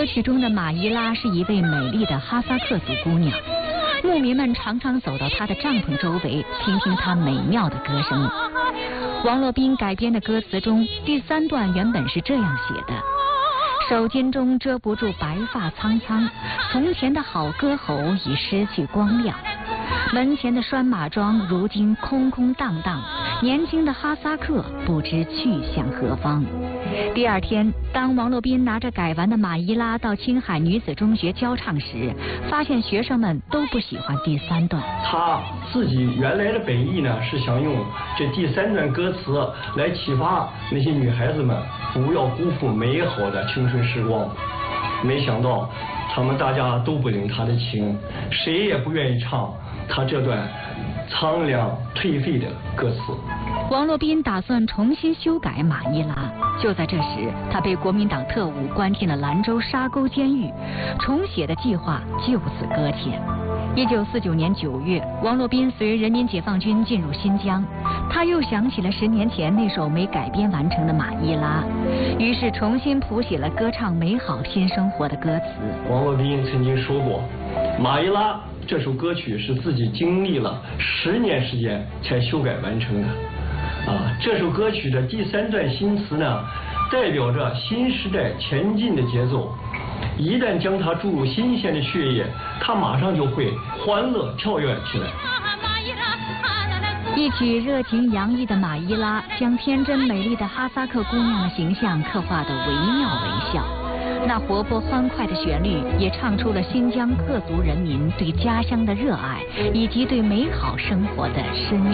歌曲中的马伊拉是一位美丽的哈萨克族姑娘，牧民们常常走到她的帐篷周围，听听她美妙的歌声。王洛宾改编的歌词中，第3段原本是这样写的：手巾中遮不住白发苍苍，从前的好歌喉已失去光亮，门前的拴马桩如今空空荡荡，年轻的哈萨克不知去向何方。第2天，当王洛宾拿着改完的马伊拉到青海女子中学教唱时，发现学生们都不喜欢第3段。 他自己原来的本意呢，是想用这第3段歌词来启发那些女孩子们不要辜负美好的青春时光。没想到他们大家都不领他的情，谁也不愿意唱他这段苍凉颓废的歌词。 王洛宾打算重新修改马伊拉，就在这时，他被国民党特务关进了兰州沙沟监狱，重写的计划就此搁浅。1949年9月，王洛宾随人民解放军进入新疆，他又想起了10年前那首没改编完成的马伊拉，于是重新谱写了歌唱美好新生活的歌词。 王洛宾曾经说过，马伊拉这首歌曲是自己经历了10年时间才修改完成的。这首歌曲的第3段新词呢，代表着新时代前进的节奏。一旦将它注入新鲜的血液，它马上就会欢乐跳跃起来。 一曲热情洋溢的马伊拉，将天真美丽的哈萨克姑娘的形象刻画得惟妙惟肖。那活泼欢快的旋律，也唱出了新疆克族人民对家乡的热爱，以及对美好生活的深